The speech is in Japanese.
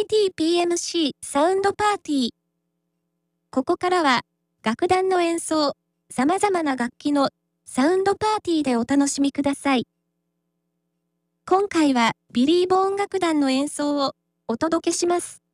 ITPMC サウンドパーティー。ここからは、楽団の演奏、様々な楽器のサウンドパーティーでお楽しみください。今回はビリー・ボーン楽団の演奏をお届けします。